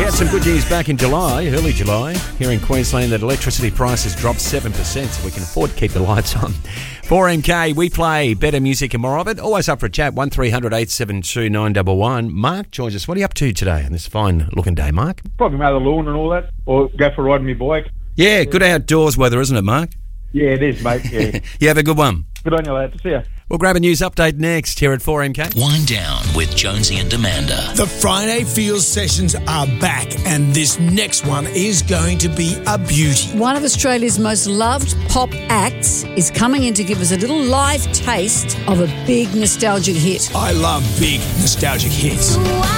We had some good news back in July, early July, here in Queensland, that electricity prices dropped 7%, so we can afford to keep the lights on. 4MK, we play better music and more of it. Always up for a chat, 1300 872 911. Mark joins us. What are you up to today on this fine-looking day, Mark? Probably mow the lawn and all that, or go for a ride on my bike. Yeah, good outdoors weather, isn't it, Mark? Yeah, it is, mate, yeah. You have a good one. Good on you, lad. See ya. We'll grab a news update next here at 4MK. Wind down with Jonesy and Amanda. The Friday Feels sessions are back, and this next one is going to be a beauty. One of Australia's most loved pop acts is coming in to give us a little live taste of a big nostalgic hit. I love big nostalgic hits.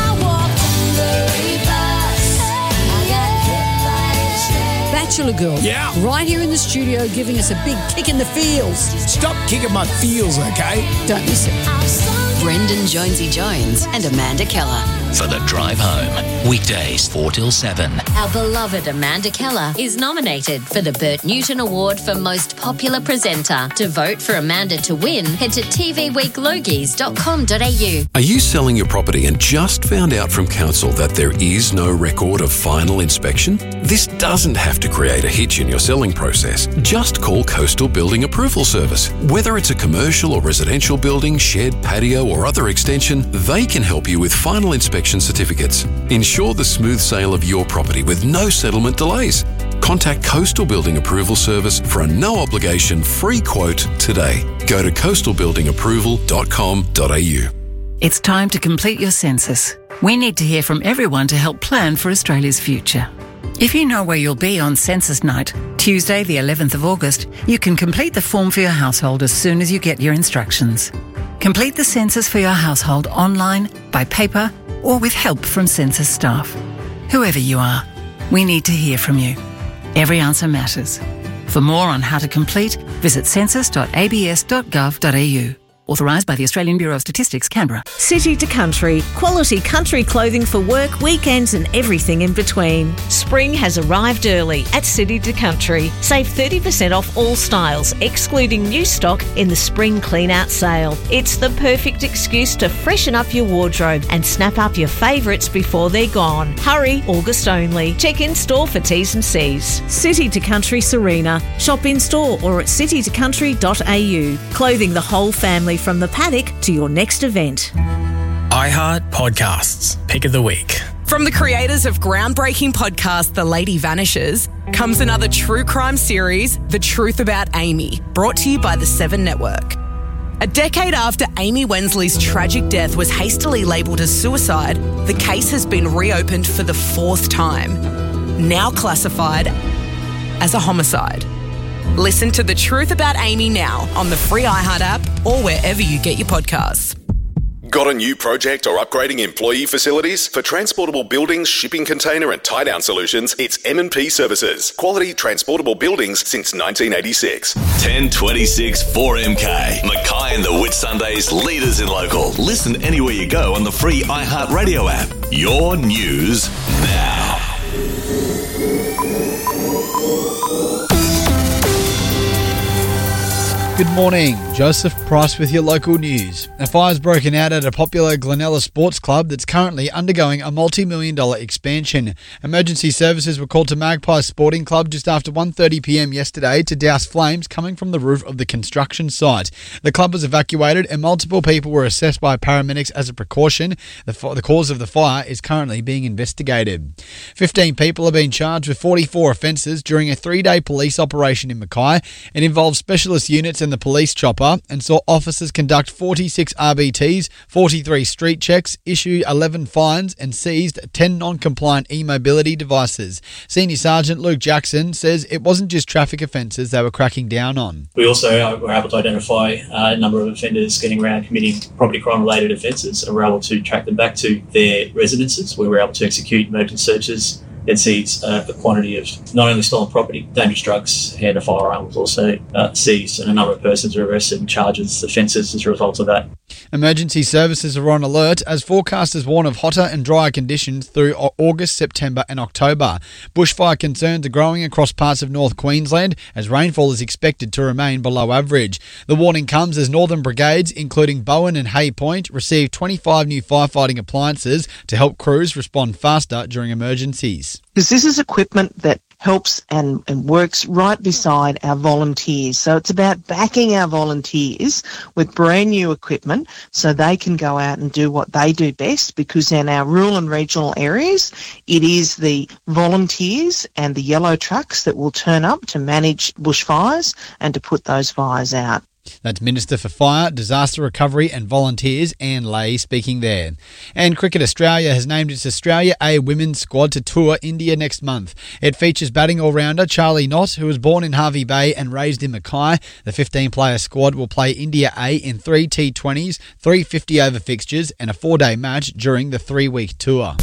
Bachelor Girl. Yeah. Right here in the studio giving us a big kick in the feels. Stop kicking my feels, okay? Don't miss it. Brendan Jonesy Jones and Amanda Keller. For the drive home. Weekdays 4 till 7. Our beloved Amanda Keller is nominated for the Bert Newton Award for Most Popular Presenter. To vote for Amanda to win, head to tvweeklogies.com.au. Are you selling your property and just found out from council that there is no record of final inspection? This doesn't have to create a hitch in your selling process. Just call Coastal Building Approval Service. Whether it's a commercial or residential building, shed, patio or other extension, they can help you with final inspection certificates. Ensure the smooth sale of your property with no settlement delays. Contact Coastal Building Approval Service for a no-obligation free quote today. Go to coastalbuildingapproval.com.au. It's time to complete your census. We need to hear from everyone to help plan for Australia's future. If you know where you'll be on census night, Tuesday the 11th of August, you can complete the form for your household as soon as you get your instructions. Complete the census for your household online, by paper, or with help from census staff. Whoever you are, we need to hear from you. Every answer matters. For more on how to complete, visit census.abs.gov.au. Authorised by the Australian Bureau of Statistics, Canberra. City to Country. Quality country clothing for work, weekends and everything in between. Spring has arrived early at City to Country. Save 30% off all styles, excluding new stock in the Spring Clean Out sale. It's the perfect excuse to freshen up your wardrobe and snap up your favourites before they're gone. Hurry, August only. Check in store for T's and C's. City to Country Serena. Shop in store or at citytocountry.au. Clothing the whole family from the paddock to your next event. iHeart Podcasts, Pick of the Week. From the creators of groundbreaking podcast The Lady Vanishes comes another true crime series, The Truth About Amy, brought to you by the Seven Network. A decade after Amy Wensley's tragic death was hastily labelled as suicide, the case has been reopened for the fourth time, now classified as a homicide. Listen to The Truth About Amy now on the free iHeart app or wherever you get your podcasts. Got a new project or upgrading employee facilities? For transportable buildings, shipping container and tie-down solutions, it's M&P Services. Quality transportable buildings since 1986. 1026 4MK. Mackay and the Whitsundays, leaders in local. Listen anywhere you go on the free iHeart Radio app. Your news now. Good morning, Joseph Price with your local news. A fire's broken out at a popular Glenella Sports Club that's currently undergoing a multi-million-dollar expansion. Emergency services were called to Magpie Sporting Club just after 1:30pm yesterday to douse flames coming from the roof of the construction site. The club was evacuated and multiple people were assessed by paramedics as a precaution. The cause of the fire is currently being investigated. 15 people have been charged with 44 offences during a 3-day police operation in Mackay. It involved specialist units and the police chopper and saw officers conduct 46 RBTs, 43 street checks, issue 11 fines and seized 10 non-compliant e-mobility devices. Senior Sergeant Luke Jackson says it wasn't just traffic offences they were cracking down on. We also were able to identify a number of offenders getting around committing property crime-related offences, and were able to track them back to their residences, where we were able to execute emergency searches and seize a quantity of not only stolen property, dangerous drugs, and a firearm was also seized, and a number of persons were arrested and charged with offences as a result of that. Emergency services are on alert as forecasters warn of hotter and drier conditions through August, September and October. Bushfire concerns are growing across parts of North Queensland as rainfall is expected to remain below average. The warning comes as Northern Brigades, including Bowen and Hay Point, receive 25 new firefighting appliances to help crews respond faster during emergencies. Because this is equipment that helps and works right beside our volunteers. So it's about backing our volunteers with brand new equipment so they can go out and do what they do best, because in our rural and regional areas, it is the volunteers and the yellow trucks that will turn up to manage bushfires and to put those fires out. That's Minister for Fire, Disaster Recovery and Volunteers, Anne Lay, speaking there. And Cricket Australia has named its Australia A women's squad to tour India next month. It features batting all-rounder Charlie Knott, who was born in Hervey Bay and raised in Mackay. The 15-player squad will play India A in 3 T20s, 3 50-over fixtures and a 4-day match during the 3-week tour.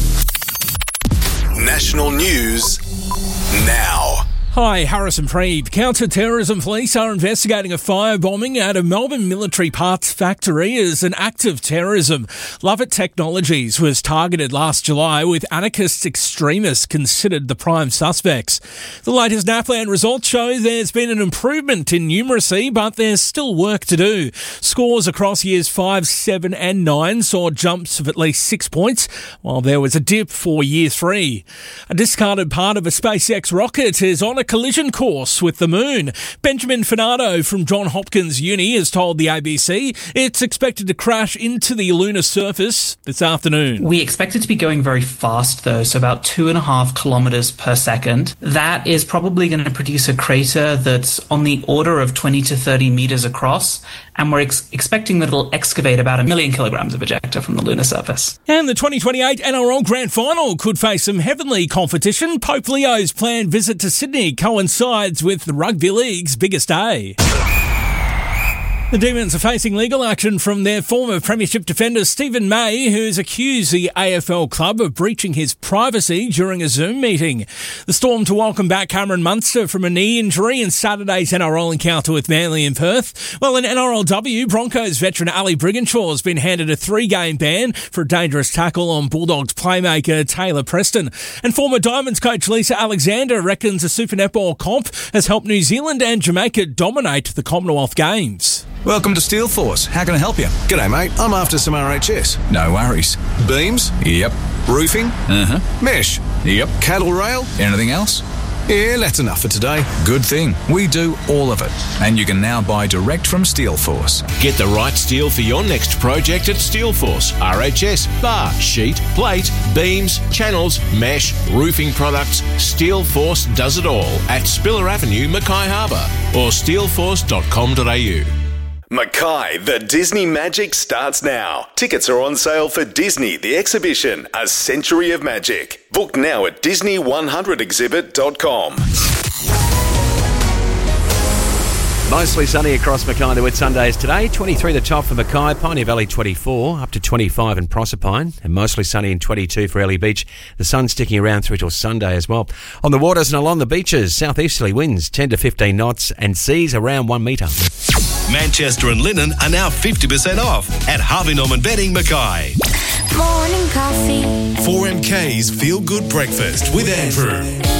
National news now. Hi, Harrison Preeve. Counter-terrorism police are investigating a firebombing at a Melbourne military parts factory as an act of terrorism. Lovett Technologies was targeted last July, with anarchist extremists considered the prime suspects. The latest NAPLAN results show there's been an improvement in numeracy, but there's still work to do. Scores across years 5, 7 and 9 saw jumps of at least 6 points, while there was a dip for year 3. A discarded part of a SpaceX rocket is on a collision course with the moon. Benjamin Finardo from Johns Hopkins Uni has told the ABC it's expected to crash into the lunar surface this afternoon. We expect it to be going very fast though, so about 2.5 kilometres per second. That is probably going to produce a crater that's on the order of 20 to 30 metres across, and we're expecting that it'll excavate about 1 million kilograms of ejecta from the lunar surface. And the 2028 NRL Grand Final could face some heavenly competition. Pope Leo's planned visit to Sydney coincides with the Rugby League's biggest day. The Demons are facing legal action from their former premiership defender Stephen May, who's accused the AFL club of breaching his privacy during a Zoom meeting. The Storm to welcome back Cameron Munster from a knee injury in Saturday's NRL encounter with Manly in Perth. Well, in NRLW, Broncos veteran Ali Brigginshaw has been handed a 3-game ban for a dangerous tackle on Bulldogs playmaker Taylor Preston. And former Diamonds coach Lisa Alexander reckons the Super Netball comp has helped New Zealand and Jamaica dominate the Commonwealth Games. Welcome to Steel Force. How can I help you? G'day, mate. I'm after some RHS. No worries. Beams? Yep. Roofing? Uh-huh. Mesh? Yep. Cattle rail? Anything else? Yeah, that's enough for today. Good thing. We do all of it. And you can now buy direct from Steel Force. Get the right steel for your next project at Steel Force. RHS, bar, sheet, plate, beams, channels, mesh, roofing products. Steel Force does it all at Spiller Avenue, Mackay Harbour, or steelforce.com.au. Mackay, the Disney Magic starts now. Tickets are on sale for Disney, the exhibition, A Century of Magic. Book now at Disney100exhibit.com. Mostly sunny across Mackay and the Whitsundays today. 23 the top for Mackay, Pioneer Valley 24, up to 25 in Proserpine, and mostly sunny in 22 for Ellie Beach. The sun's sticking around through till Sunday as well. On the waters and along the beaches, southeasterly winds 10 to 15 knots and seas around 1 metre. Manchester and linen are now 50% off at Harvey Norman Bedding, Mackay. Morning coffee. 4MK's Feel Good Breakfast with Andrew.